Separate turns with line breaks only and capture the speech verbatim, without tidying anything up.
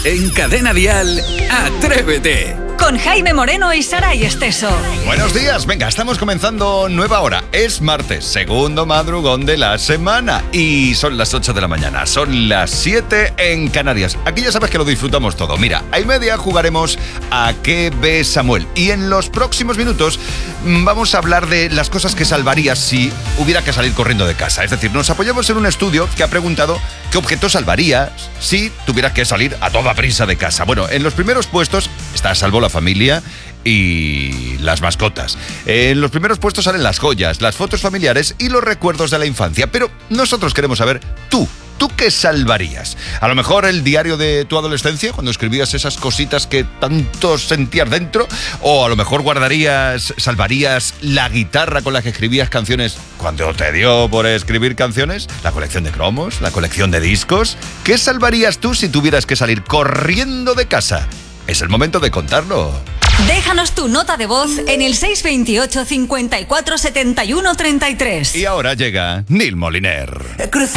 En Cadena Dial, Atrévete.
Con Jaime Moreno y Saray Esteso.
Buenos días, venga, estamos comenzando nueva hora. Es martes, segundo madrugón de la semana. Y son las ocho de la mañana, son las siete en Canarias. Aquí ya sabes que lo disfrutamos todo. Mira, a y media jugaremos a ¿Qué ve Samuel? Y en los próximos minutos vamos a hablar de las cosas que salvarías si hubiera que salir corriendo de casa. Es decir, nos apoyamos en un estudio que ha preguntado qué objetos salvarías si tuvieras que salir a toda prisa de casa. Bueno, en los primeros puestos está a salvo la familia y las mascotas. En los primeros puestos salen las joyas, las fotos familiares y los recuerdos de la infancia. Pero nosotros queremos saber, tú, ¿tú qué salvarías? A lo mejor el diario de tu adolescencia, cuando escribías esas cositas que tanto sentías dentro. O a lo mejor guardarías, salvarías la guitarra con la que escribías canciones cuando te dio por escribir canciones. La colección de cromos, la colección de discos. ¿Qué salvarías tú si tuvieras que salir corriendo de casa? Es el momento de contarlo.
Déjanos tu nota de voz en el seis dos ocho, cincuenta y cuatro, setenta y uno, treinta y tres.
Y ahora llega Neil Moliner.